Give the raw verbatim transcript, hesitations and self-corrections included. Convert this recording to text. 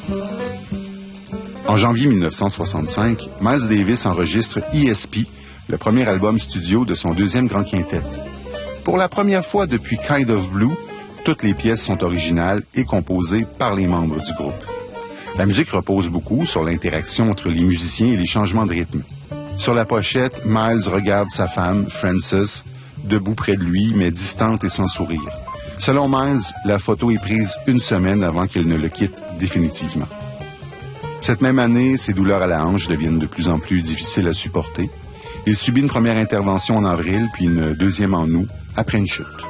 En janvier mille neuf cent soixante-cinq, Miles Davis enregistre E S P, le premier album studio de son deuxième grand quintet. Pour la première fois depuis Kind of Blue, toutes les pièces sont originales et composées par les membres du groupe. La musique repose beaucoup sur l'interaction entre les musiciens et les changements de rythme. Sur la pochette, Miles regarde sa femme, Frances, debout près de lui, mais distante et sans sourire. Selon Miles, la photo est prise une semaine avant qu'il ne le quitte définitivement. Cette même année, ses douleurs à la hanche deviennent de plus en plus difficiles à supporter. Il subit une première intervention en avril, puis une deuxième en août, après une chute.